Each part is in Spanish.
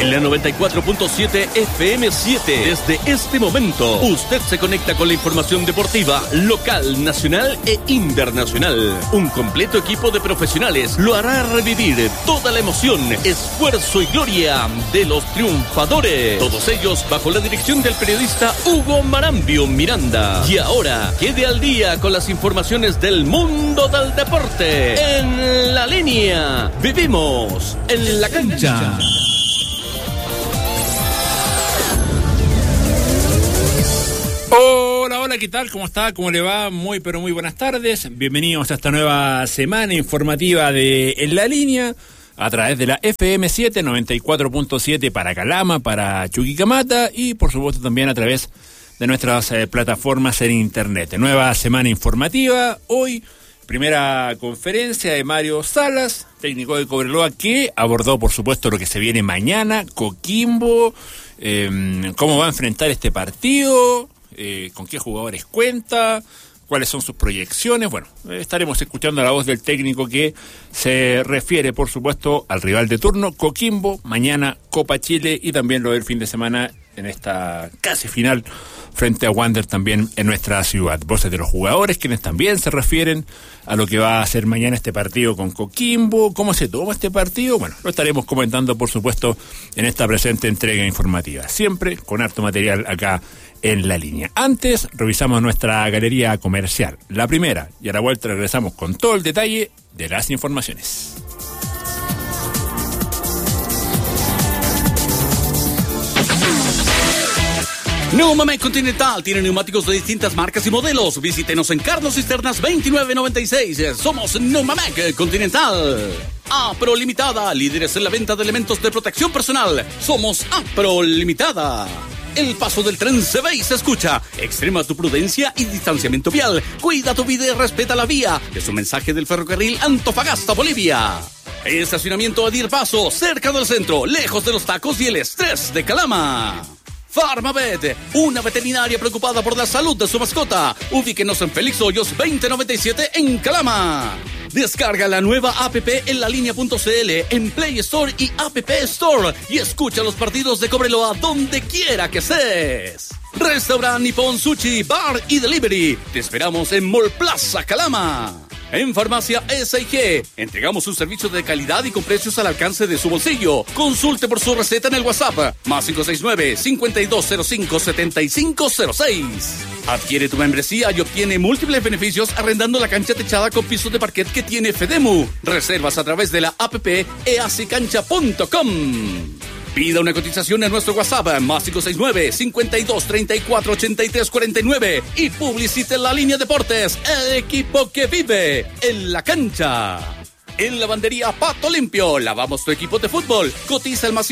En la 94.7 FM7, desde este momento, usted se conecta con la información deportiva local, nacional e internacional. Un completo equipo de profesionales lo hará revivir toda la emoción, esfuerzo y gloria de los triunfadores. Todos ellos bajo la dirección del periodista Hugo Marambio Miranda. Y ahora, quede al día con las informaciones del mundo del deporte. En la línea, vivimos en la cancha. Hola, ¿qué tal? ¿Cómo está? ¿Cómo le va? Muy, pero muy buenas tardes. Bienvenidos a esta nueva semana informativa de En la Línea, a través de la FM7 94.7 para Calama, para Chuquicamata y por supuesto también a través de nuestras plataformas en internet. Nueva semana informativa. Hoy, primera conferencia de Mario Salas, técnico de Cobreloa, que abordó por supuesto lo que se viene mañana, Coquimbo, cómo va a enfrentar este partido, con qué jugadores cuenta, cuáles son sus proyecciones. Bueno, estaremos escuchando la voz del técnico que se refiere, por supuesto, al rival de turno, Coquimbo, mañana Copa Chile y también lo del fin de semana en esta casi final frente a Wander también en nuestra ciudad. Voces de los jugadores, quienes también se refieren a lo que va a ser mañana este partido con Coquimbo, cómo se toma este partido. Bueno, lo estaremos comentando, por supuesto, en esta presente entrega informativa. Siempre con harto material acá en la línea. Antes, revisamos nuestra galería comercial, la primera, y a la vuelta regresamos con todo el detalle de las informaciones. Neumamec Continental tiene neumáticos de distintas marcas y modelos. Visítenos en Carlos Cisternas 2996. Somos Neumamec Continental. Apro Limitada, líderes en la venta de elementos de protección personal. Somos Apro Limitada. El paso del tren se ve y se escucha. Extrema tu prudencia y distanciamiento vial. Cuida tu vida y respeta la vía. Es un mensaje del ferrocarril Antofagasta, Bolivia. Estacionamiento Adir Paso, cerca del centro, lejos de los tacos y el estrés de Calama. Farmavet, una veterinaria preocupada por la salud de su mascota. Ubíquenos en Félix Hoyos 2097 en Calama. Descarga la nueva app en la línea.cl, en Play Store y App Store y escucha los partidos de Cobreloa donde quiera que estés. Restaurant Nippon Sushi, Bar y Delivery. Te esperamos en Mall Plaza Calama. En Farmacia S&G, entregamos un servicio de calidad y con precios al alcance de su bolsillo. Consulte por su receta en el WhatsApp, más 569-5205-7506. Adquiere tu membresía y obtiene múltiples beneficios arrendando la cancha techada con pisos de parquet que tiene Fedemu. Reservas a través de la app eacicancha.com. Pida una cotización en nuestro WhatsApp, más 569-5234-8349 y publicite en la línea Deportes, el equipo que vive en la cancha. En Lavandería Pato Limpio, lavamos tu equipo de fútbol. Cotiza el más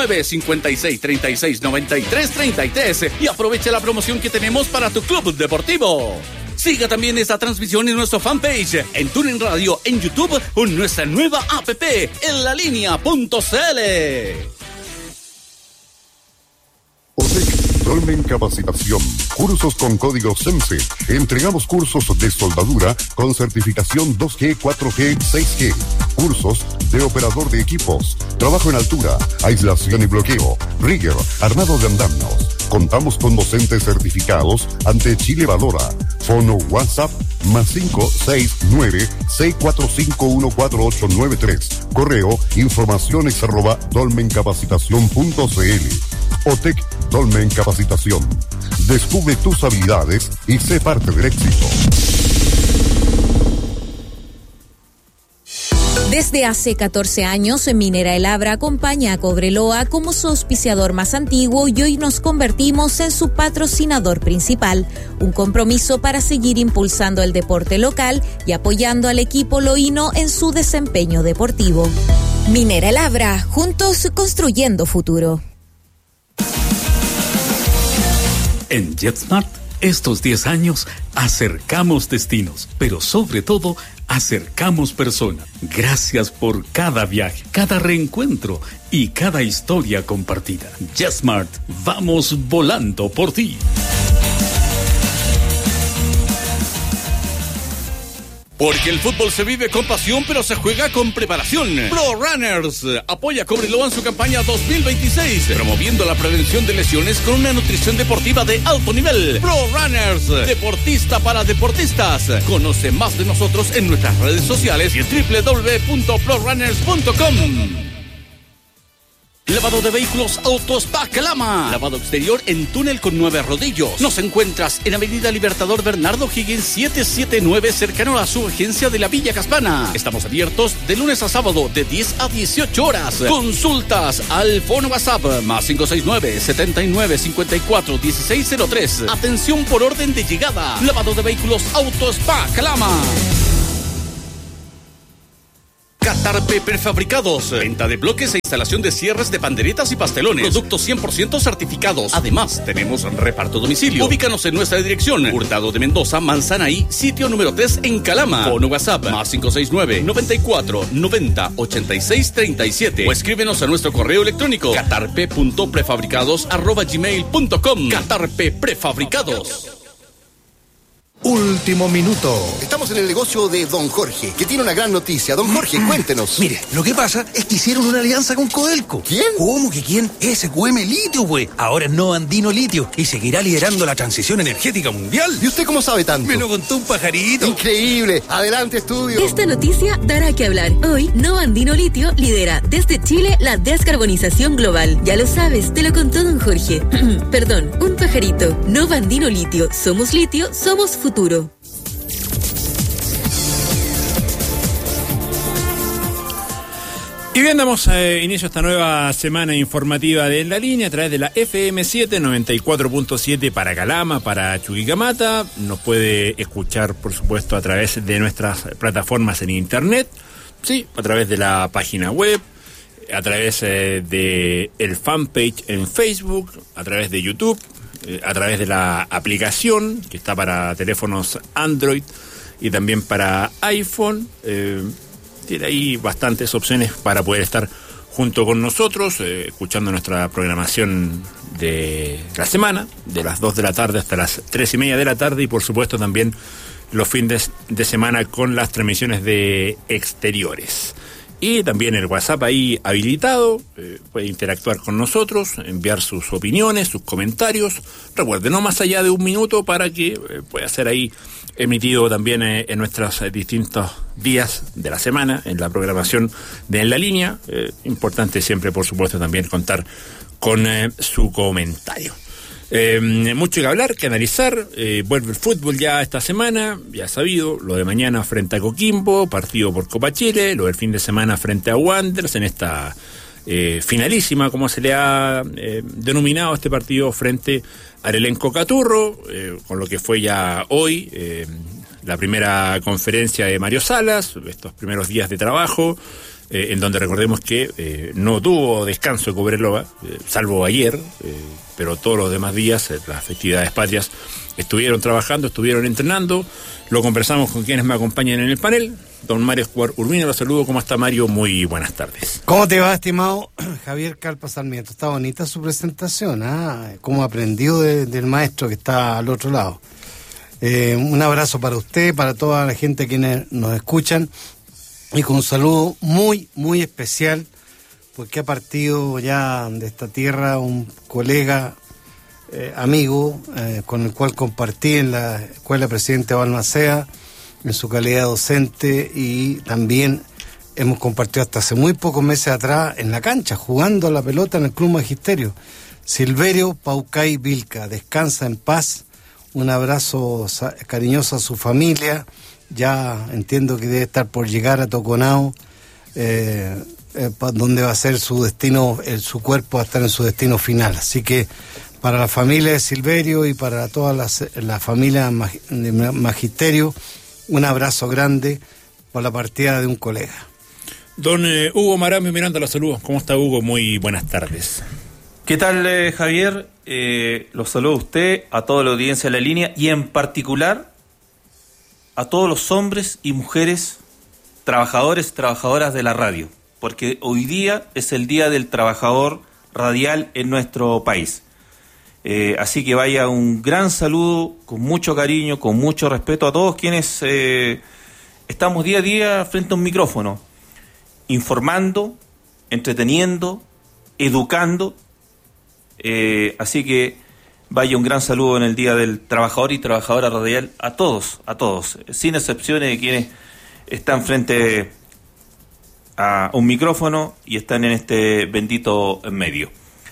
569-5636-9333 y aprovecha la promoción que tenemos para tu club deportivo. Siga también esta transmisión en nuestro fanpage, en TuneIn Radio, en YouTube o en nuestra nueva app, en la línea.cl. OTEC Dolmen Capacitación. Cursos con código SEMSE. Entregamos cursos de soldadura con certificación 2G, 4G, 6G. Cursos de operador de equipos. Trabajo en altura, aislación y bloqueo. Rigger, armado de andamios. Contamos con docentes certificados ante Chile Valora. Fono WhatsApp más 569-645-14893. Correo informaciones@dolmencapacitacion.cl. OTEC Dolmen Capacitación. Descubre tus habilidades y sé parte del éxito. Desde hace 14 años, Minera El Abra acompaña a Cobreloa como su auspiciador más antiguo y hoy nos convertimos en su patrocinador principal. Un compromiso para seguir impulsando el deporte local y apoyando al equipo loíno en su desempeño deportivo. Minera El Abra, juntos construyendo futuro. En JetSmart, estos 10 años, acercamos destinos, pero sobre todo, acercamos personas. Gracias por cada viaje, cada reencuentro y cada historia compartida. JetSmart, vamos volando por ti. Porque el fútbol se vive con pasión, pero se juega con preparación. Pro Runners apoya a Cobreloa en su campaña 2026, promoviendo la prevención de lesiones con una nutrición deportiva de alto nivel. Pro Runners, deportista para deportistas. Conoce más de nosotros en nuestras redes sociales y en www.prorunners.com. Lavado de vehículos Autospa Calama. Lavado exterior en túnel con 9 rodillos. Nos encuentras en Avenida Libertador Bernardo Higgins 779, cercano a su agencia de la Villa Caspana. Estamos abiertos de lunes a sábado de 10 a 18 horas. Consultas al fono WhatsApp más 569-7954-1603. Atención por orden de llegada. Lavado de vehículos Autospa Calama. Catarpe Prefabricados. Venta de bloques e instalación de cierres de panderetas y pastelones. Productos 100% certificados. Además, tenemos reparto a domicilio. Ubícanos en nuestra dirección. Hurtado de Mendoza, Manzanaí, sitio número 3 en Calama. Fono WhatsApp más 569-94-90-86-37. O escríbenos a nuestro correo electrónico catarpe.prefabricados@gmail.com. Catarpe Prefabricados. Último minuto. Estamos en el negocio de Don Jorge, que tiene una gran noticia. Don Jorge, cuéntenos. Mire, lo que pasa es que hicieron una alianza con Codelco. ¿Quién? ¿Cómo que quién? SQM Litio, güey. Ahora es No Andino Litio y seguirá liderando la transición energética mundial. ¿Y usted cómo sabe tanto? Me lo contó un pajarito. Increíble. Adelante, estudio. Esta noticia dará que hablar. Hoy, No Andino Litio lidera desde Chile la descarbonización global. Ya lo sabes, te lo contó Don Jorge. Perdón, un pajarito. No Andino Litio. Somos litio, somos futuro. Y bien, damos inicio a esta nueva semana informativa de En la Línea a través de la FM7 94.7 para Calama, para Chuquicamata. Nos puede escuchar, por supuesto, a través de nuestras plataformas en internet, sí, a través de la página web, a través de el fanpage en Facebook, a través de YouTube, a través de la aplicación que está para teléfonos Android y también para iPhone. Tiene ahí bastantes opciones para poder estar junto con nosotros, escuchando nuestra programación de la semana, de las 2 de la tarde hasta las 3:30 de la tarde, y por supuesto también los fines de semana con las transmisiones de exteriores. Y también el WhatsApp ahí habilitado, puede interactuar con nosotros, enviar sus opiniones, sus comentarios. Recuerde, no más allá de 1 minuto para que pueda ser ahí emitido también en nuestros distintos días de la semana, en la programación de En la Línea. Importante siempre, por supuesto, también contar con su comentario. Mucho que hablar, que analizar. Vuelve el fútbol ya esta semana, ya sabido, lo de mañana frente a Coquimbo, partido por Copa Chile, lo del fin de semana frente a Wanderers en esta finalísima, como se le ha denominado este partido, frente al elenco Caturro, con lo que fue ya hoy la primera conferencia de Mario Salas, estos primeros días de trabajo, en donde recordemos que no tuvo descanso Cobreloa, salvo ayer, pero todos los demás días, las festividades patrias, estuvieron trabajando, estuvieron entrenando. Lo conversamos con quienes me acompañan en el panel. Don Mario Escobar Urbina, lo saludo. ¿Cómo está, Mario? Muy buenas tardes. ¿Cómo te va, estimado Javier Calpa Sarmiento? Está bonita su presentación, ¿eh? Cómo aprendió del maestro que está al otro lado. Un abrazo para usted, para toda la gente quienes nos escuchan, y con un saludo muy, muy especial, porque ha partido ya de esta tierra un colega, amigo, con el cual compartí en la Escuela Presidente Balmaceda, en su calidad docente, y también hemos compartido hasta hace muy pocos meses atrás en la cancha, jugando a la pelota en el Club Magisterio. Silverio Paucay Vilca, descansa en paz, un abrazo cariñoso a su familia. Ya entiendo que debe estar por llegar a Toconao, donde va a ser su destino, su cuerpo va a estar en su destino final. Así que para la familia de Silverio y para toda la familia de Magisterio, un abrazo grande por la partida de un colega. Don Hugo Marambio Miranda, los saludos. ¿Cómo está, Hugo? Muy buenas tardes. ¿Qué tal, Javier? Los saludo a usted, a toda la audiencia de La Línea, y en particular a todos los hombres y mujeres, trabajadores, trabajadoras de la radio, porque hoy día es el Día del Trabajador Radial en nuestro país. Así que vaya un gran saludo, con mucho cariño, con mucho respeto a todos quienes estamos día a día frente a un micrófono, informando, entreteniendo, educando. Así que vaya un gran saludo en el Día del Trabajador y Trabajadora Radial a todos, sin excepciones de quienes están frente a un micrófono y están en este bendito medio.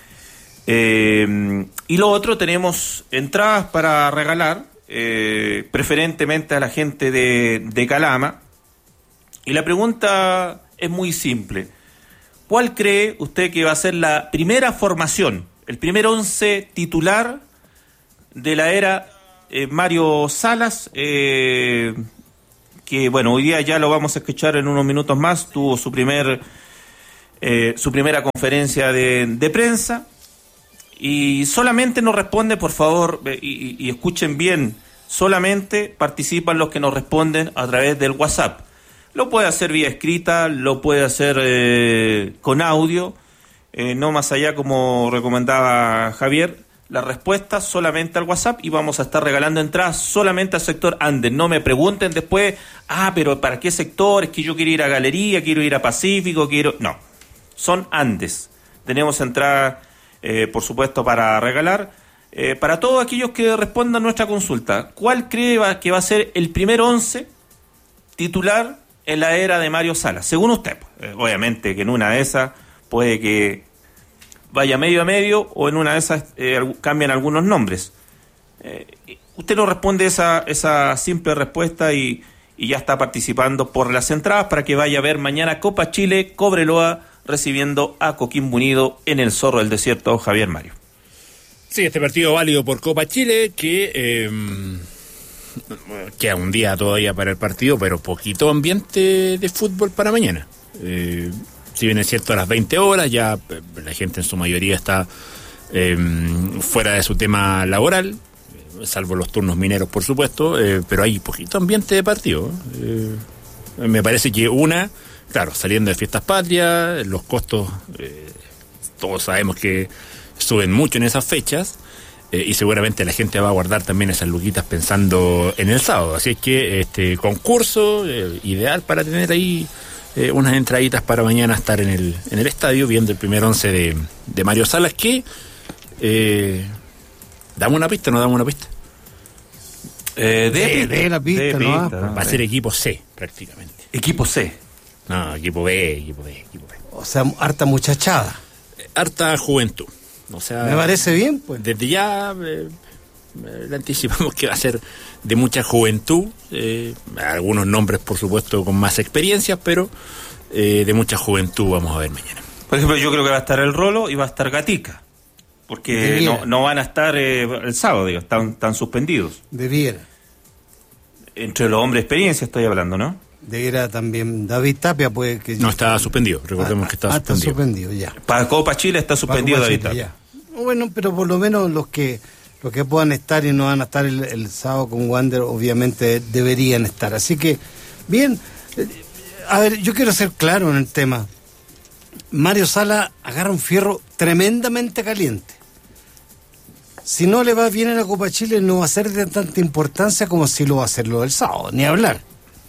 Y lo otro, tenemos entradas para regalar, preferentemente a la gente de Calama. Y la pregunta es muy simple. ¿Cuál cree usted que va a ser la primera formación, el primer 11 titular de la era Mario Salas? Que bueno, hoy día ya lo vamos a escuchar en unos minutos más. Tuvo su primera conferencia de prensa. Y solamente nos responde, por favor, y escuchen bien, solamente participan los que nos responden a través del WhatsApp. Lo puede hacer vía escrita, lo puede hacer con audio, no más allá, como recomendaba Javier. La respuesta solamente al WhatsApp, y vamos a estar regalando entradas solamente al sector Andes. No me pregunten después, pero ¿para qué sector? Es que yo quiero ir a Galería, quiero ir a Pacífico, No, son Andes. Tenemos entradas, por supuesto, para regalar. Para todos aquellos que respondan nuestra consulta, ¿cuál cree que va a ser el primer 11 titular en la era de Mario Salas? Según usted, obviamente que en una de esas puede que vaya medio a medio, o en una de esas cambian algunos nombres. Usted nos responde esa simple respuesta y ya está participando por las entradas para que vaya a ver mañana Copa Chile, Cobreloa recibiendo a Coquimbo Unido en el Zorro del Desierto. Javier Mario. Sí, este partido válido por Copa Chile, que queda un día todavía para el partido, pero poquito ambiente de fútbol para mañana. Si bien es cierto, a las 20 horas ya la gente en su mayoría está fuera de su tema laboral, salvo los turnos mineros, por supuesto, pero hay poquito ambiente de partido. Me parece que claro, saliendo de fiestas patrias, los costos, todos sabemos que suben mucho en esas fechas, y seguramente la gente va a guardar también esas luquitas pensando en el sábado. Así es que este concurso ideal para tener ahí unas entraditas para mañana estar en el estadio viendo el primer 11 de Mario Salas, que ¿damos una pista o no damos una pista? De la pista, ¿no? Va a ser equipo C, prácticamente. Equipo C. No, equipo B. O sea, harta muchachada. Harta juventud. O sea, me parece bien, pues. Desde ya le anticipamos que va a ser de mucha juventud. Algunos nombres, por supuesto, con más experiencias, pero de mucha juventud vamos a ver mañana. Por ejemplo, yo creo que va a estar el Rolo y va a estar Gatica. Porque no van a estar el sábado, digo, están suspendidos. Debiera. Entre los hombres de experiencia estoy hablando, ¿no? Debiera también David Tapia, puede que... No, está suspendido, recordemos que está suspendido. Está suspendido, ya. Para Copa Chile está suspendido Copa David Chile, Tapia. Ya. Bueno, pero por lo menos los que puedan estar y no van a estar el sábado con Wander, obviamente deberían estar. Así que, bien, a ver, yo quiero ser claro en el tema. Mario Sala agarra un fierro tremendamente caliente. Si no le va bien en la Copa Chile, no va a ser de tanta importancia como si lo va a hacer lo del sábado, ni hablar.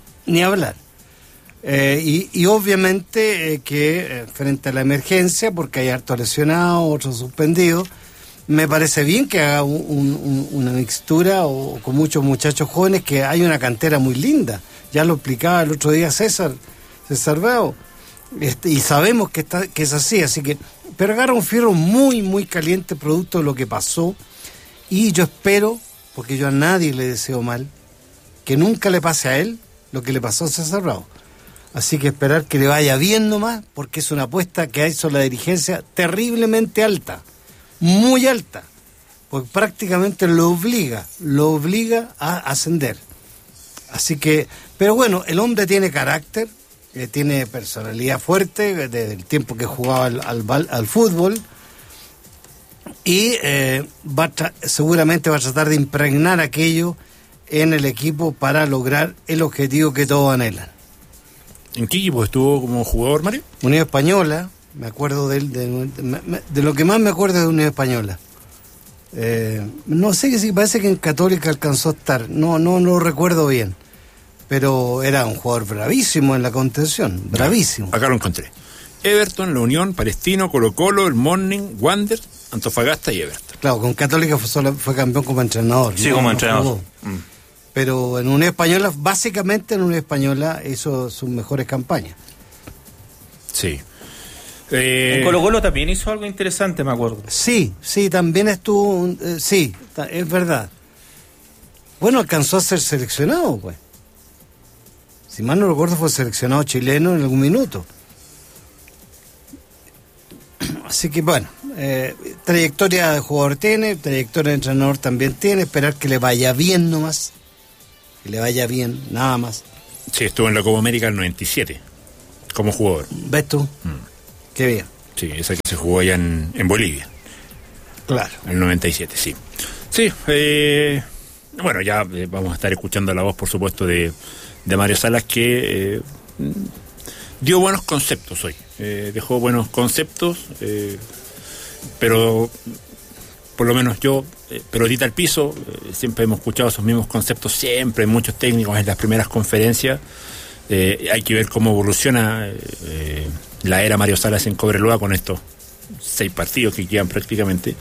Y obviamente que frente a la emergencia, porque hay hartos lesionados, otros suspendidos, me parece bien que haga una mixtura o con muchos muchachos jóvenes, que hay una cantera muy linda. Ya lo explicaba el otro día César Veo, y sabemos que es así que, pero agarra un fierro muy, muy caliente producto de lo que pasó, y yo espero, porque yo a nadie le deseo mal, que nunca le pase a él lo que le pasó a César Bravo. Así que esperar que le vaya bien nomás, porque es una apuesta que hizo la dirigencia terriblemente alta, muy alta, porque prácticamente lo obliga a ascender. Así que, pero bueno, el hombre tiene carácter, tiene personalidad fuerte desde el tiempo que jugaba al fútbol, y seguramente va a tratar de impregnar aquello en el equipo para lograr el objetivo que todos anhelan. ¿En qué equipo estuvo como jugador, Mario? Unión Española, me acuerdo de él, de lo que más me acuerdo es de Unión Española. No sé, si parece que en Católica alcanzó a estar, no lo recuerdo bien, pero era un jugador bravísimo en la contención, bravísimo. Acá lo encontré. Everton, La Unión, Palestino, Colo-Colo, el Morning, Wander, Antofagasta y Everton. Claro, con Católica fue campeón como entrenador. Sí, como entrenador. Pero en Unión Española, básicamente en Unión Española hizo sus mejores campañas. Sí. En Colo-Colo también hizo algo interesante, me acuerdo. Sí, también estuvo, sí, es verdad. Bueno, alcanzó a ser seleccionado, pues. Si mal no recuerdo, fue seleccionado chileno en algún minuto. Así que bueno, trayectoria de jugador tiene, trayectoria de entrenador también tiene, esperar que le vaya bien nomás. Que le vaya bien, nada más. Sí, estuvo en la Copa América el 97, como jugador. ¿Ves tú? Qué bien. Sí, esa que se jugó allá en Bolivia. Claro. El 97, sí. Sí, bueno, ya vamos a estar escuchando la voz, por supuesto, de Mario Salas, que dio buenos conceptos hoy. Dejó buenos conceptos, pero por lo menos yo, pelotita al piso, siempre hemos escuchado esos mismos conceptos, siempre, muchos técnicos en las primeras conferencias. Hay que ver cómo evoluciona la era Mario Salas en Cobreloa con estos 6 partidos que quedan prácticamente.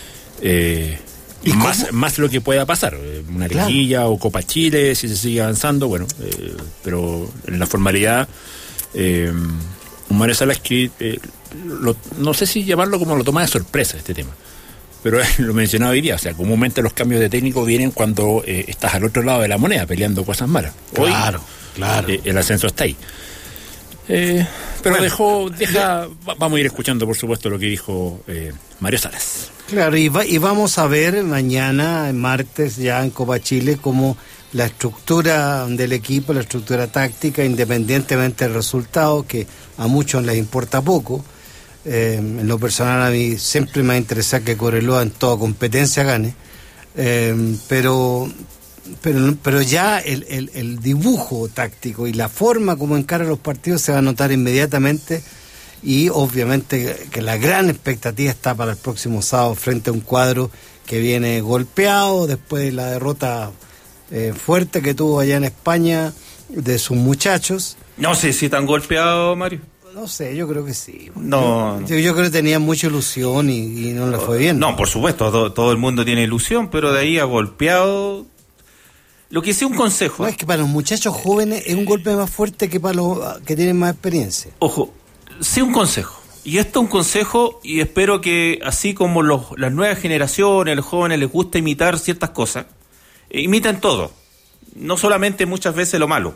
Más lo que pueda pasar, una liguilla o Copa Chile, si se sigue avanzando, bueno, pero en la formalidad, un Mario Salas que no sé si llamarlo como lo toma de sorpresa este tema, pero lo mencionaba hoy día, o sea, comúnmente los cambios de técnico vienen cuando estás al otro lado de la moneda peleando cosas malas. Hoy, claro. El ascenso está ahí. Pero bueno, vamos a ir escuchando, por supuesto, lo que dijo Mario Salas. Claro, y vamos a ver mañana, martes, ya en Copa Chile, cómo la estructura del equipo, la estructura táctica, independientemente del resultado, que a muchos les importa poco. En lo personal, a mí siempre me ha interesado que Cobreloa en toda competencia gane, pero ya el dibujo táctico y la forma como encara los partidos se va a notar inmediatamente. Y obviamente que la gran expectativa está para el próximo sábado frente a un cuadro que viene golpeado después de la derrota fuerte que tuvo allá en España de sus muchachos. No sé si tan golpeado, Mario. No sé, yo creo que sí. No. Yo creo que tenía mucha ilusión y no le fue bien. No, por supuesto, todo el mundo tiene ilusión, pero de ahí a golpeado. Lo que sí, un consejo. No, es que para los muchachos jóvenes es un golpe más fuerte que para los que tienen más experiencia. Ojo. Sí, un consejo. Y esto es un consejo, y espero que así como las nuevas generaciones, los jóvenes les gusta imitar ciertas cosas, imiten todo. No solamente muchas veces lo malo.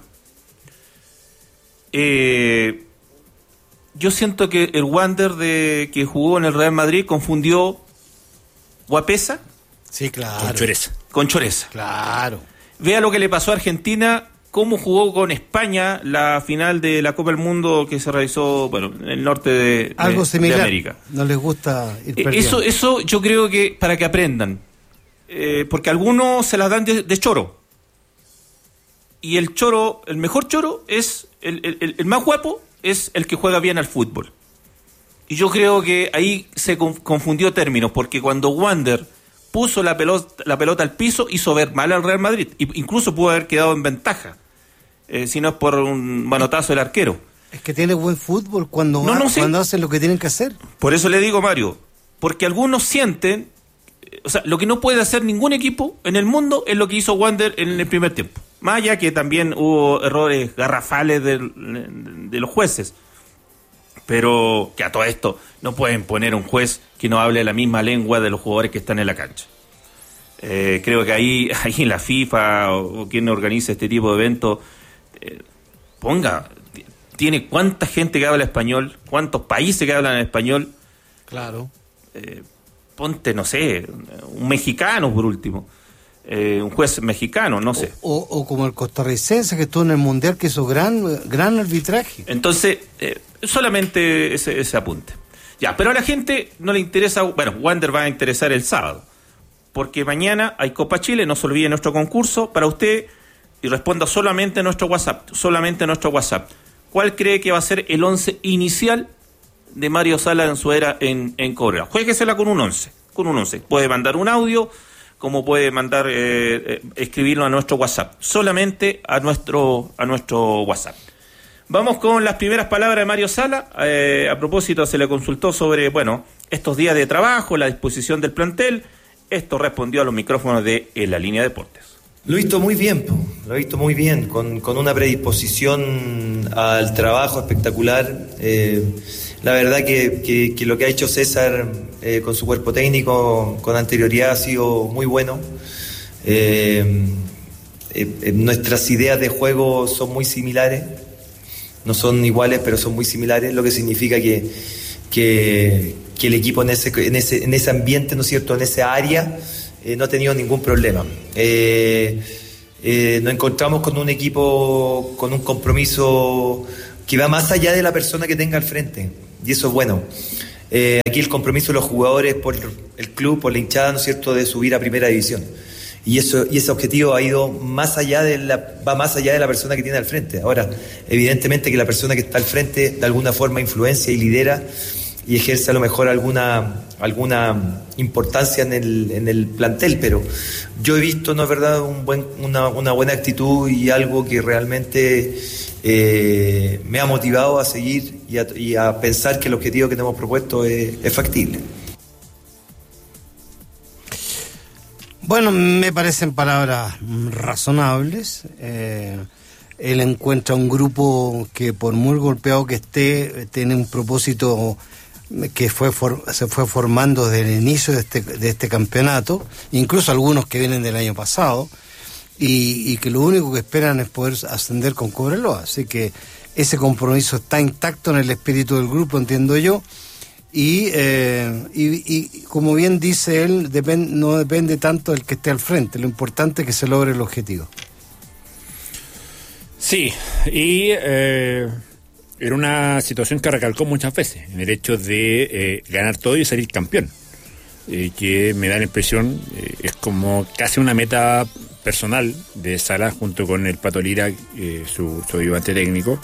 Yo siento que el Wander que jugó en el Real Madrid confundió guapesa. Sí, claro. Con choreza. Claro. Vea lo que le pasó a Argentina, cómo jugó con España la final de la Copa del Mundo que se realizó, bueno, en el norte de América. No les gusta ir perdiendo. Eso yo creo que para que aprendan, porque algunos se las dan de choro, y el mejor choro es el más guapo, es el que juega bien al fútbol. Y yo creo que ahí se confundió términos, porque cuando Wander puso la pelota al piso, hizo ver mal al Real Madrid, incluso pudo haber quedado en ventaja. Si no es por un manotazo del arquero. Es que tiene buen fútbol cuando hacen lo que tienen que hacer. Por eso le digo, Mario, porque algunos sienten, o sea, lo que no puede hacer ningún equipo en el mundo es lo que hizo Wander en el primer tiempo. Más allá que también hubo errores garrafales de los jueces. Pero que a todo esto no pueden poner un juez que no hable la misma lengua de los jugadores que están en la cancha. Creo que ahí la FIFA o quien organiza este tipo de eventos tiene cuánta gente que habla español, cuántos países que hablan español. Claro. Ponte, no sé, un mexicano por último, un juez mexicano, no sé. O como el costarricense que estuvo en el Mundial, que hizo gran arbitraje. Entonces, solamente ese apunte. Ya, pero a la gente no le interesa, bueno, Wander va a interesar el sábado, porque mañana hay Copa Chile, no se olvide nuestro concurso para usted. Y responda solamente a nuestro WhatsApp. ¿Cuál cree que va a ser el 11 inicial de Mario Salas en su era en Cobreloa? Juéguesela con un 11. Puede mandar un audio como puede mandar, escribirlo a nuestro WhatsApp, solamente a nuestro WhatsApp. Vamos con las primeras palabras de Mario Sala. A propósito, se le consultó sobre, estos días de trabajo, la disposición del plantel. Esto respondió a los micrófonos de En la Línea Deportes. Lo he visto muy bien, con una predisposición al trabajo espectacular. La verdad que lo que ha hecho César con su cuerpo técnico con anterioridad ha sido muy bueno. Nuestras ideas de juego son muy similares, no son iguales, pero son muy similares, lo que significa que el equipo en ese ambiente, ¿no es cierto?, en esa área, no ha tenido ningún problema. Nos encontramos con un equipo con un compromiso que va más allá de la persona que tenga al frente, y eso es bueno. Aquí el compromiso de los jugadores por el club, por la hinchada, ¿no es cierto?, de subir a primera división. Y ese objetivo va más allá de la persona que tiene al frente. Ahora, evidentemente que la persona que está al frente de alguna forma influencia y lidera y ejerce a lo mejor alguna importancia en el plantel, pero yo he visto, no es verdad, una buena actitud y algo que realmente me ha motivado a seguir y a pensar que el objetivo que tenemos propuesto es factible. Bueno, me parecen palabras razonables. Él encuentra un grupo que, por muy golpeado que esté, tiene un propósito que se fue formando desde el inicio de este campeonato, incluso algunos que vienen del año pasado, y que lo único que esperan es poder ascender con Cobreloa. Así que ese compromiso está intacto en el espíritu del grupo, entiendo yo. Y como bien dice él, no depende tanto del que esté al frente, lo importante es que se logre el objetivo. Sí, y era una situación que recalcó muchas veces, en el hecho de ganar todo y salir campeón, que me da la impresión, es como casi una meta personal de Sala junto con el Pato Lira, su ayudante técnico.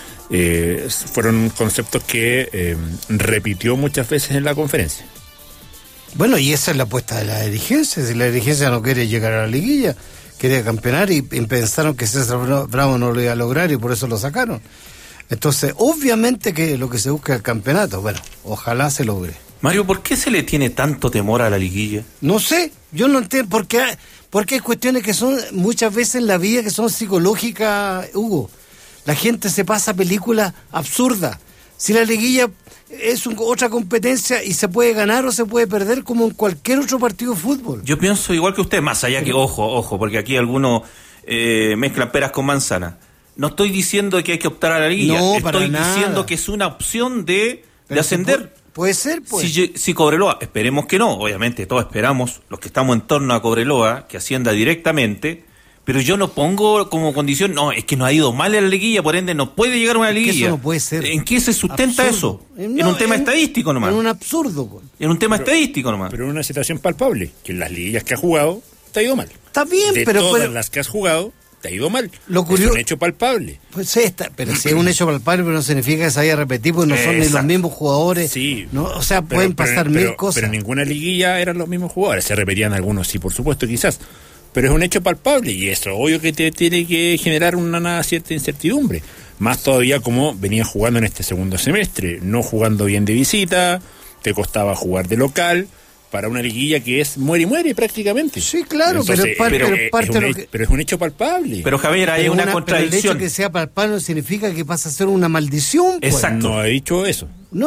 Fueron conceptos que repitió muchas veces en la conferencia. Bueno, y esa es la apuesta de la dirigencia. Si la dirigencia no quiere llegar a la liguilla, quiere campeonar, y pensaron que César Bravo no lo iba a lograr y por eso lo sacaron. Entonces, obviamente que lo que se busca es el campeonato. Bueno, ojalá se logre. Mario, ¿por qué se le tiene tanto temor a la liguilla? No sé, yo no entiendo porque hay cuestiones que son muchas veces en la vida que son psicológicas, Hugo. La gente se pasa películas absurdas. Si la liguilla es otra competencia y se puede ganar o se puede perder como en cualquier otro partido de fútbol. Yo pienso igual que usted, más allá que, ojo, porque aquí algunos mezclan peras con manzanas. No estoy diciendo que hay que optar a la liguilla, no, estoy diciendo que es una opción de ascender. Puede ser, pues. Si Cobreloa, esperemos que no, obviamente todos esperamos, los que estamos en torno a Cobreloa, que ascienda directamente. Pero yo no pongo como condición, no, es que nos ha ido mal en la liguilla, por ende no puede llegar a una liguilla. Eso no puede ser. ¿En qué se sustenta absurdo eso? En un tema estadístico nomás. En un absurdo. Pues. En un tema estadístico nomás. Pero en una situación palpable, que en las liguillas que has jugado, te ha ido mal. Está bien, de pero... todas las que has jugado, te ha ido mal. Lo curioso, es un hecho palpable. Pues pero si es un hecho palpable, pero no significa que se vaya a repetir, porque no son ni los mismos jugadores. Sí. ¿no? O sea, pueden pasar mil cosas. Pero en ninguna liguilla eran los mismos jugadores. Se repetían algunos, sí, por supuesto, quizás. Pero es un hecho palpable y eso, obvio que te tiene que generar una cierta incertidumbre. Más todavía como venías jugando en este segundo semestre, no jugando bien de visita, te costaba jugar de local, para una liguilla que es muere y muere prácticamente. Sí, claro. Entonces, pero es un hecho palpable. Pero Javier, hay una contradicción. Pero el hecho que sea palpable no significa que pasa a ser una maldición. Pues. Exacto. No he dicho eso. No,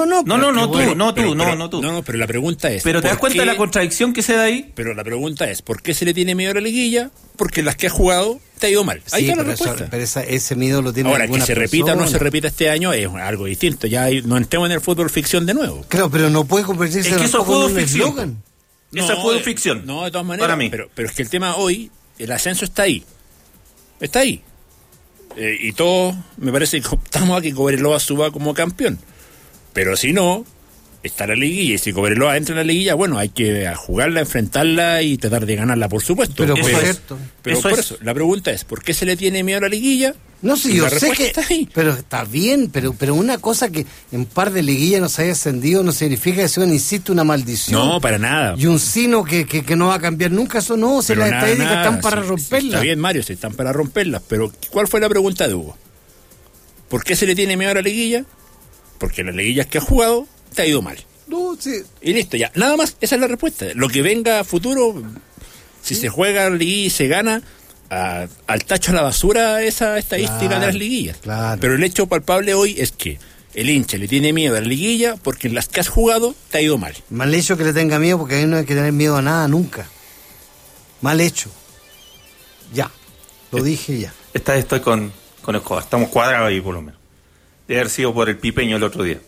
pero la pregunta es... Pero ¿te das cuenta de la contradicción que se da ahí? Pero la pregunta es, ¿por qué se le tiene miedo a la liguilla? Porque las que has jugado te ha ido mal. Ahí está la respuesta. Pero ese miedo lo tiene ahora, que se repita o no se repita este año es algo distinto. Ya no entremos en el fútbol ficción de nuevo. Claro, pero no puede convertirse en eso fue un eslogan. Esa fue ficción. No, de todas maneras. Para mí. Pero es que el tema hoy, el ascenso está ahí. Está ahí. Y todos, me parece que optamos a que Cobreloa suba como campeón. Pero si no, está la liguilla, y si Cobreloa entra en la liguilla, bueno, hay que jugarla, enfrentarla y tratar de ganarla, por supuesto. Pero por eso, la pregunta es, ¿por qué se le tiene miedo a la liguilla? No, sí, yo sé que... Pero está bien, pero una cosa que en par de liguillas no se haya ascendido no significa que sea, insisto, una maldición. No, para nada. Y un sino que no va a cambiar nunca, eso no, si las estadísticas están para romperlas. Está bien, Mario, si están para romperlas, pero ¿cuál fue la pregunta de Hugo? ¿Por qué se le tiene miedo a la liguilla? Porque las liguillas que ha jugado te ha ido mal. No, sí. Y listo, ya. Nada más, esa es la respuesta. Lo que venga a futuro, si se juega la liguilla y se gana, al tacho a la basura esa estadística de las liguillas. Claro. Pero el hecho palpable hoy es que el hincha le tiene miedo a la liguilla porque en las que has jugado te ha ido mal. Mal hecho que le tenga miedo, porque ahí no hay que tener miedo a nada nunca. Mal hecho. Ya. Lo dije ya. Estoy con Escobar. Estamos cuadrados ahí por lo menos. Debe haber sido por el pipeño el otro día.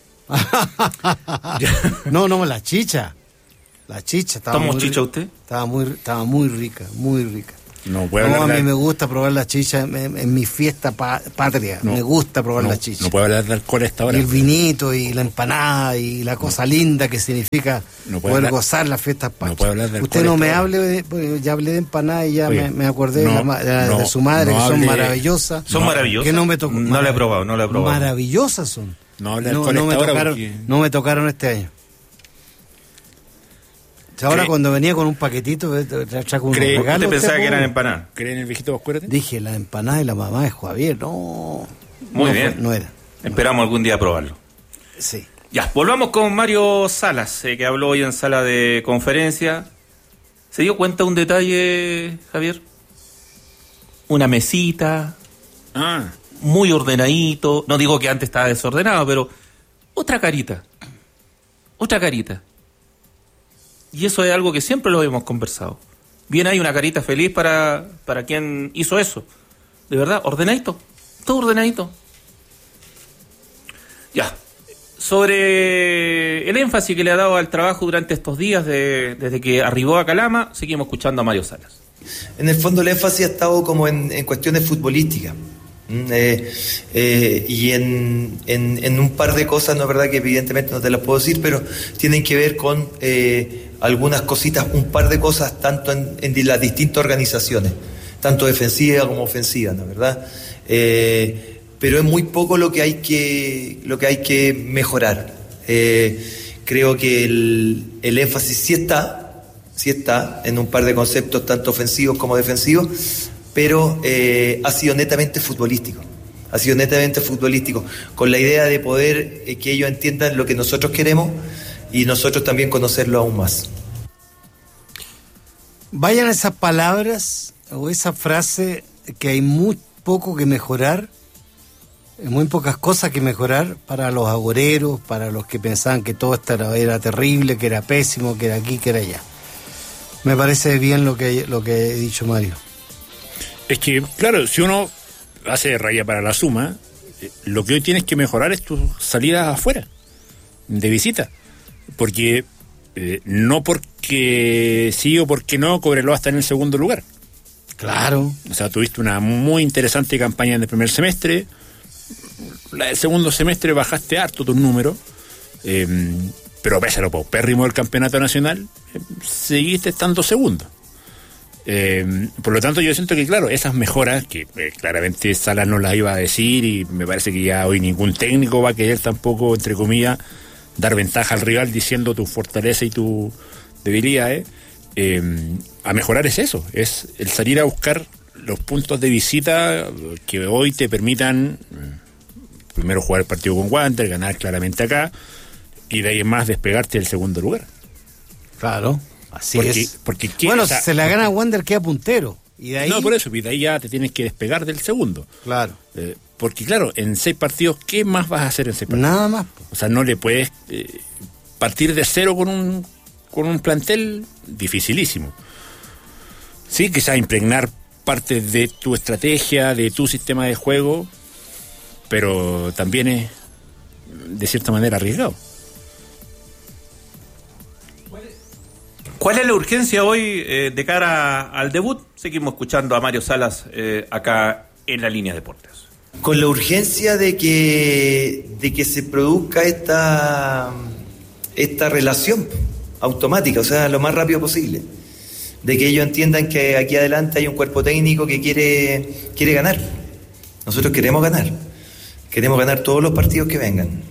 No, la chicha. La chicha estaba ¿Tomó muy chicha usted? Estaba muy rica, muy rica. No, a mí me gusta probar la chicha en mi fiesta patria. Me gusta probar la chicha. No puedo hablar de alcohol a esta hora. Y el vinito y la empanada y la cosa linda que significa poder gozar las fiestas patrias. No puedo hablar de alcohol. Usted no me hable, ya hablé de empanada y ya me acordé de su madre, que son maravillosas. Son maravillosas. Que no me tocó. No la he probado. Maravillosas son. No hable de alcohol a esta hora porque... no me tocaron este año. Ahora cuando venía con un paquetito, trajo un regalo. ¿Usted pensaba que eran empanadas? ¿Cree en el viejito Vascuérate? Dije, la empanada de la mamá de Javier, no. Muy bien. No era. Esperamos algún día probarlo. Sí. Ya, volvamos con Mario Salas, que habló hoy en sala de conferencia. ¿Se dio cuenta de un detalle, Javier? Una mesita. Muy ordenadito. No digo que antes estaba desordenado, pero otra carita. Y eso es algo que siempre lo hemos conversado. Bien, hay una carita feliz para quien hizo eso. De verdad, ordenadito. Todo ordenadito. Ya. Sobre el énfasis que le ha dado al trabajo durante estos días desde que arribó a Calama, seguimos escuchando a Mario Salas. En el fondo el énfasis ha estado como en cuestiones futbolísticas. Y en un par de cosas, no es verdad que evidentemente no te las puedo decir, pero tienen que ver con algunas cositas, un par de cosas tanto en las distintas organizaciones, tanto defensiva como ofensiva, ¿no es verdad? Pero es muy poco lo que hay que mejorar. Creo que el énfasis sí está en un par de conceptos tanto ofensivos como defensivos, pero ha sido netamente futbolístico, con la idea de poder que ellos entiendan lo que nosotros queremos y nosotros también conocerlo aún más. Vayan esas palabras o esa frase que hay muy poco que mejorar, muy pocas cosas que mejorar para los agoreros, para los que pensaban que todo esto era terrible, que era pésimo, que era aquí, que era allá. Me parece bien lo que he dicho, Mario. Es que, claro, si uno hace raya para la suma, lo que hoy tienes que mejorar es tus salidas afuera, de visita. Porque no porque sí o porque no, Cobreloa está en el segundo lugar. Claro. O sea, tuviste una muy interesante campaña en el primer semestre. El segundo semestre bajaste harto tus números. Pero pese a lo paupérrimo del campeonato nacional, seguiste estando segundo. Por lo tanto, yo siento que, claro, esas mejoras, que claramente Salas no las iba a decir, y me parece que ya hoy ningún técnico va a querer tampoco, entre comillas, dar ventaja al rival diciendo tu fortaleza y tu debilidad, a mejorar es eso, es el salir a buscar los puntos de visita que hoy te permitan primero jugar el partido con Wander, ganar claramente acá, y de ahí en más despegarte del segundo lugar. Claro. Así porque bueno, si se la gana Wander queda puntero. Y de ahí... No, por eso, y de ahí ya te tienes que despegar del segundo. Claro. Porque claro, en 6 partidos, ¿qué más vas a hacer en 6 partidos? Nada más. O sea, no le puedes partir de cero con un plantel dificilísimo. Sí, quizás impregnar parte de tu estrategia, de tu sistema de juego, pero también es de cierta manera arriesgado. ¿Cuál es la urgencia hoy de cara al debut? Seguimos escuchando a Mario Salas acá en la línea Deportes. Con la urgencia de que se produzca esta relación automática, o sea, lo más rápido posible, de que ellos entiendan que aquí adelante hay un cuerpo técnico que quiere ganar. Nosotros queremos ganar todos los partidos que vengan.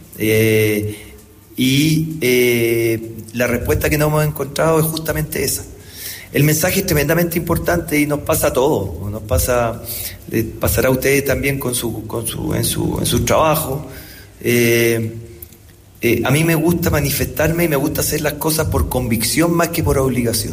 La respuesta que nos hemos encontrado es justamente esa. El mensaje es tremendamente importante y nos pasa a todos, pasará a ustedes también en su trabajo. A mí me gusta manifestarme y me gusta hacer las cosas por convicción más que por obligación.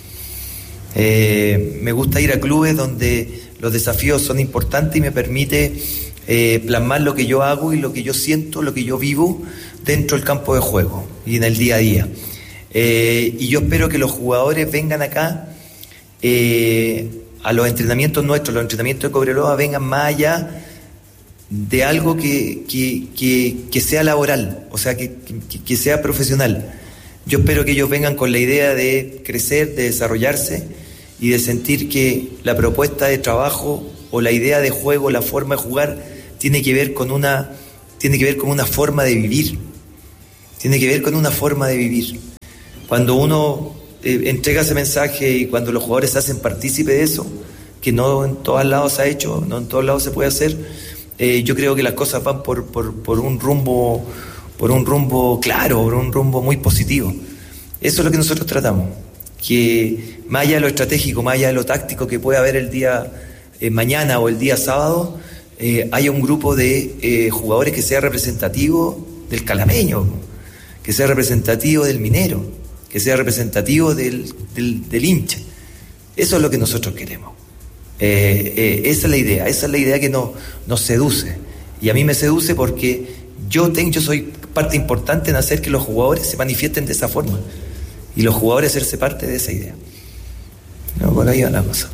Me gusta ir a clubes donde los desafíos son importantes y me permite plasmar lo que yo hago y lo que yo siento, lo que yo vivo dentro del campo de juego y en el día a día. Y yo espero que los jugadores vengan acá a los entrenamientos nuestros, los entrenamientos de Cobreloa, vengan más allá de algo que sea laboral, o sea, que sea profesional. Yo espero que ellos vengan con la idea de crecer, de desarrollarse y de sentir que la propuesta de trabajo o la idea de juego, la forma de jugar, tiene que ver con una forma de vivir. Tiene que ver con una forma de vivir. Cuando uno entrega ese mensaje y cuando los jugadores se hacen partícipe de eso, que no en todos lados se ha hecho, no en todos lados se puede hacer, yo creo que las cosas van por un rumbo claro, por un rumbo muy positivo. Eso es lo que nosotros tratamos, que más allá de lo estratégico, más allá de lo táctico que puede haber el día mañana o el día sábado, haya un grupo de jugadores que sea representativo del calameño, que sea representativo del minero, que sea representativo del hincha. Eso es lo que nosotros queremos. Esa es la idea que nos seduce. Y a mí me seduce porque yo soy parte importante en hacer que los jugadores se manifiesten de esa forma. Y los jugadores hacerse parte de esa idea. No, por ahí va la cosa.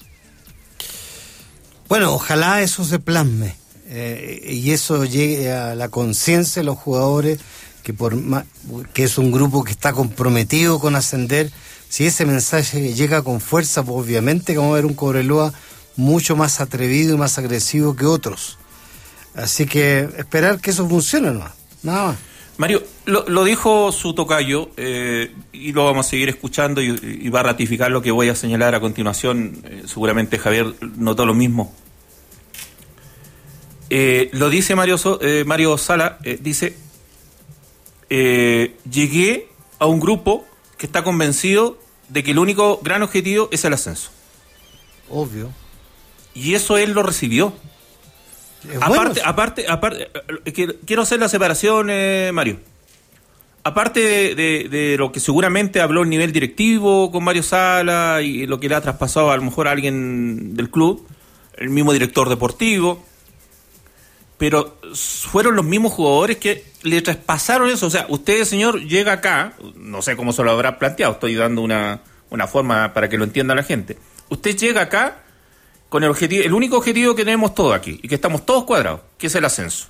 Bueno, ojalá eso se plasme y eso llegue a la conciencia de los jugadores, que es un grupo que está comprometido con ascender. Si ese mensaje llega con fuerza, pues obviamente que vamos a ver un Cobreloa mucho más atrevido y más agresivo que otros. Así que esperar que eso funcione, nada más. Mario, lo dijo su tocayo y lo vamos a seguir escuchando y va a ratificar lo que voy a señalar a continuación. Seguramente Javier notó lo mismo. Lo dice Mario Sala, dice, llegué a un grupo que está convencido de que el único gran objetivo es el ascenso. Obvio. Y eso él lo recibió. Aparte, quiero hacer la separación, Mario. Aparte de lo que seguramente habló el nivel directivo con Mario Sala y lo que le ha traspasado a lo mejor a alguien del club, el mismo director deportivo, pero fueron los mismos jugadores que le traspasaron eso. O sea, usted, señor, llega acá, no sé cómo se lo habrá planteado, estoy dando una forma para que lo entienda la gente. Usted llega acá con el único objetivo que tenemos todos aquí y que estamos todos cuadrados, que es el ascenso.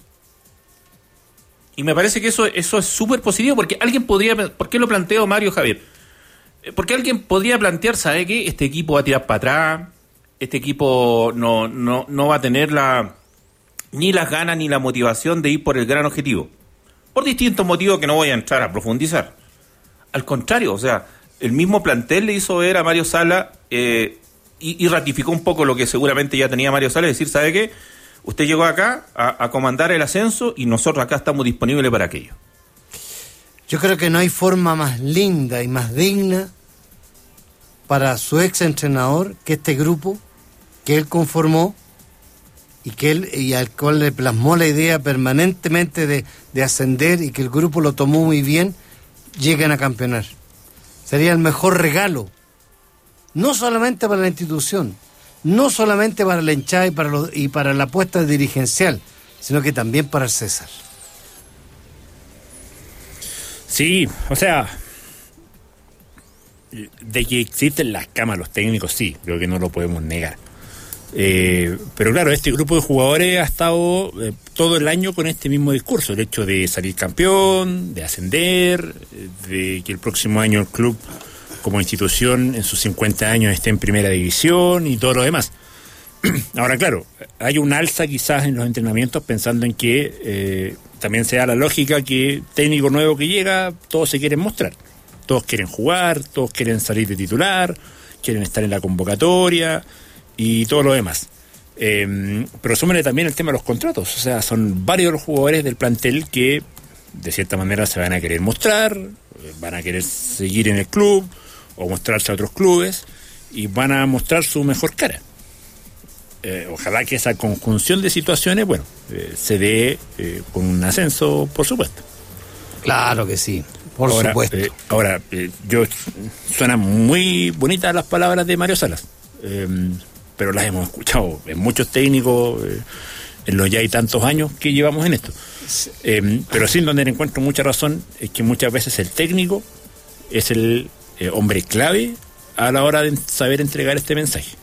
Y me parece que eso es súper positivo, porque alguien podría... ¿Por qué lo planteo, Mario, Javier? Porque alguien podría plantear, ¿sabe qué? Este equipo va a tirar para atrás, este equipo no va a tener ni las ganas ni la motivación de ir por el gran objetivo. Por distintos motivos que no voy a entrar a profundizar. Al contrario, o sea, el mismo plantel le hizo ver a Mario Sala y ratificó un poco lo que seguramente ya tenía Mario Sala, es decir, ¿sabe qué? Usted llegó acá a comandar el ascenso y nosotros acá estamos disponibles para aquello. Yo creo que no hay forma más linda y más digna para su ex entrenador que este grupo que él conformó y al cual le plasmó la idea permanentemente de ascender, y que el grupo lo tomó muy bien, lleguen a campeonar. Sería el mejor regalo, no solamente para la institución, no solamente para la hinchada y para la apuesta dirigencial, sino que también para el César. Sí, o sea, de que existen las camas, los técnicos, sí, creo que no lo podemos negar. Pero claro, este grupo de jugadores ha estado todo el año con este mismo discurso, el hecho de salir campeón, de ascender, de que el próximo año el club como institución en sus 50 años esté en primera división y todo lo demás. Ahora, claro, hay un alza quizás en los entrenamientos pensando en que también se da la lógica que técnico nuevo que llega, todos se quieren mostrar. Todos quieren jugar, todos quieren salir de titular, quieren estar en la convocatoria y todo lo demás. Pero súmale también el tema de los contratos. O sea, son varios los jugadores del plantel que de cierta manera se van a querer mostrar, van a querer seguir en el club o mostrarse a otros clubes y van a mostrar su mejor cara. Ojalá que esa conjunción de situaciones, se dé con un ascenso, por supuesto. Claro que sí, por supuesto. Suenan muy bonitas las palabras de Mario Salas, pero las hemos escuchado en muchos técnicos en los ya y tantos años que llevamos en esto. Pero sí, donde encuentro mucha razón es que muchas veces el técnico es el hombre clave a la hora de saber entregar este mensaje.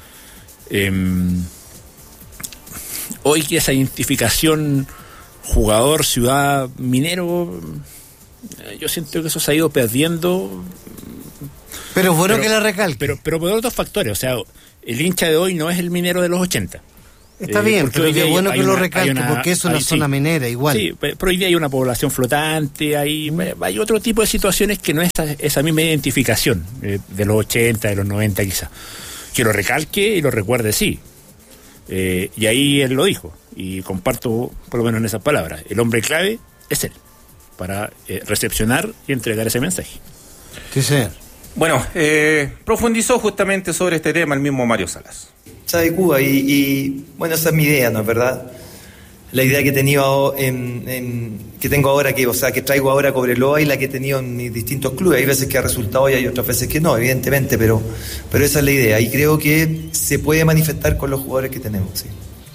Hoy que esa identificación jugador, ciudad, minero, yo siento que eso se ha ido perdiendo. Pero bueno que la recalque. Pero por otros factores, o sea, el hincha de hoy no es el minero de los 80. Está bien, pero es bueno que lo recalque, porque es una zona minera igual. Sí, pero hoy día hay una población flotante, hay otro tipo de situaciones que no es esa misma identificación de los 80, de los 90 quizás. Que lo recalque y lo recuerde, sí. Y ahí él lo dijo, y comparto por lo menos en esas palabras. El hombre clave es él, para recepcionar y entregar ese mensaje. Sí, señor. Bueno, profundizó justamente sobre este tema el mismo Mario Salas. Sabe Cuba y bueno, esa es mi idea, ¿no es verdad? La idea que he tenido que tengo ahora, que traigo ahora a Cobreloa y la que he tenido en mis distintos clubes. Hay veces que ha resultado y hay otras veces que no, evidentemente, pero esa es la idea y creo que se puede manifestar con los jugadores que tenemos, sí.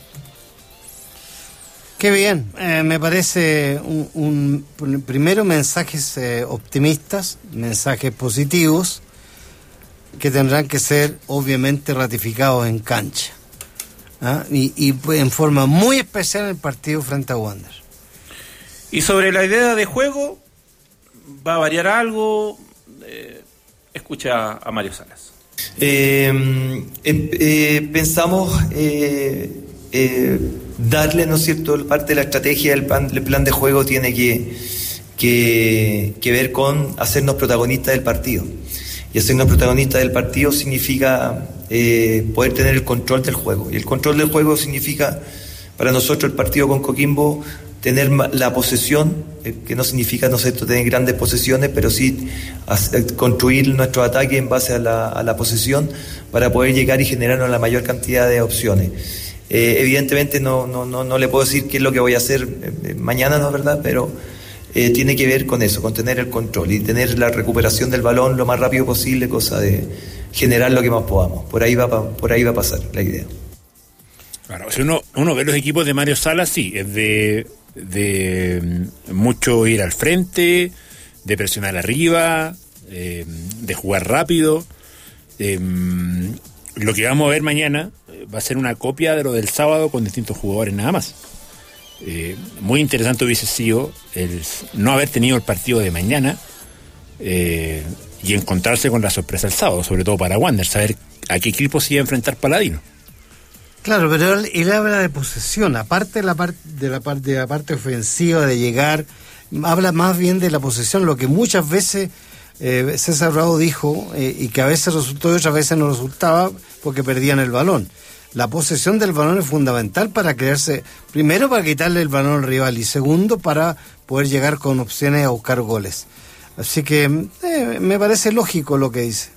Qué bien, me parece primero mensajes optimistas, mensajes positivos, que tendrán que ser obviamente ratificados en cancha. Y en forma muy especial en el partido frente a Wander. Y sobre la idea de juego, ¿va a variar algo? Escucha a Mario Salas. Pensamos darle, ¿no es cierto?, parte de la estrategia del plan de juego tiene que ver con hacernos protagonistas del partido. Y hacernos protagonistas del partido significa poder tener el control del juego. Y el control del juego significa, para nosotros, el partido con Coquimbo, tener la posesión, que no significa, ¿no es cierto?, tener grandes posesiones, pero sí construir nuestro ataque en base a la posesión para poder llegar y generarnos la mayor cantidad de opciones. Evidentemente no le puedo decir qué es lo que voy a hacer mañana, ¿no es verdad?, pero tiene que ver con eso, con tener el control y tener la recuperación del balón lo más rápido posible, cosa de generar lo que más podamos. Por ahí va a pasar la idea. Claro, si uno ve los equipos de Mario Salas, sí, es de mucho ir al frente, de presionar arriba, de jugar rápido. Lo que vamos a ver mañana va a ser una copia de lo del sábado con distintos jugadores nada más. Muy interesante hubiese sido el no haber tenido el partido de mañana y encontrarse con la sorpresa el sábado, sobre todo para Wander, saber a qué equipo se iba a enfrentar Paladino. Claro, pero él habla de posesión, aparte de la parte ofensiva, de llegar, habla más bien de la posesión, lo que muchas veces César Bravo dijo, y que a veces resultó y otras veces no resultaba porque perdían el balón. La posesión del balón es fundamental para crearse, primero para quitarle el balón al rival y segundo para poder llegar con opciones a buscar goles. Así que me parece lógico lo que dice.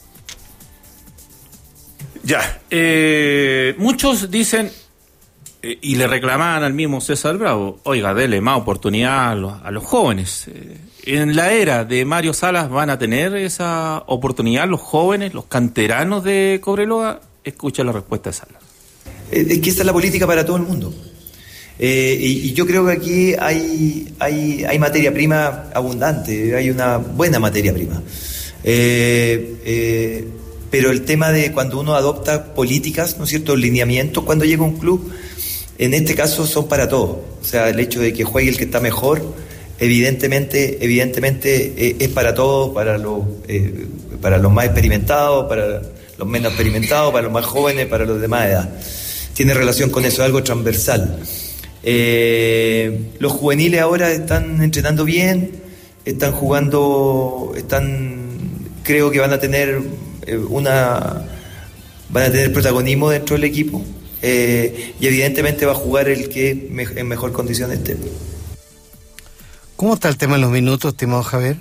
Ya, muchos dicen y le reclamaban al mismo César Bravo, oiga, dele más oportunidad a los jóvenes. En la era de Mario Salas van a tener esa oportunidad los jóvenes, los canteranos de Cobreloa. Escucha la respuesta de Salas. Es que esa es la política para todo el mundo. Y yo creo que aquí hay materia prima abundante, hay una buena materia prima. Pero el tema de cuando uno adopta políticas, ¿no es cierto?, lineamientos cuando llega a un club, en este caso son para todos. O sea, el hecho de que juegue el que está mejor, evidentemente es para todos, para los más experimentados, para los menos experimentados, para los más jóvenes, para los de más edad. Tiene relación con eso, algo transversal. Los juveniles ahora están entrenando bien, están jugando, creo que van a tener protagonismo dentro del equipo, y evidentemente va a jugar el que en mejor condición esté. ¿Cómo está el tema de los minutos, estimado Javier?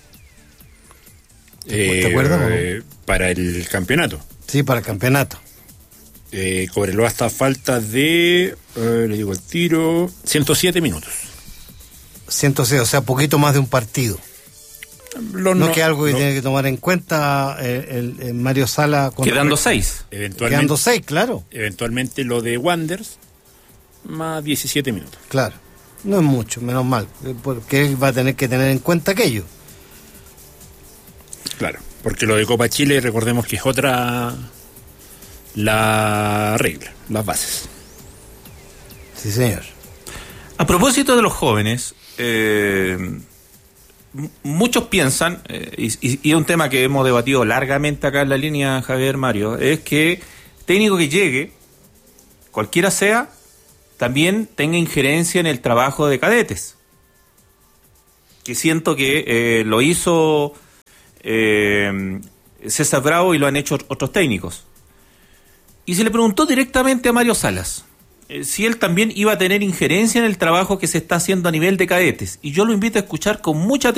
¿Te acuerdas? ¿No? Para el campeonato. Sí, para el campeonato. Cobreloa está a falta de, le digo el tiro, 107 minutos. 106, o sea, poquito más de un partido. No que algo que tiene que tomar en cuenta el Mario Sala. Quedando 6. Quedando 6, claro. Eventualmente lo de Wanderers, más 17 minutos. Claro, no es mucho, menos mal, porque él va a tener que tener en cuenta aquello. Claro, porque lo de Copa Chile, recordemos que es otra la regla, las bases. Sí, señor. A propósito de los jóvenes, muchos piensan, y es un tema que hemos debatido largamente acá en la línea, Javier, Mario, es que técnico que llegue, cualquiera sea, también tenga injerencia en el trabajo de cadetes. Que siento que lo hizo César Bravo y lo han hecho otros técnicos. Y se le preguntó directamente a Mario Salas si él también iba a tener injerencia en el trabajo que se está haciendo a nivel de cadetes. Y yo lo invito a escuchar con mucha atención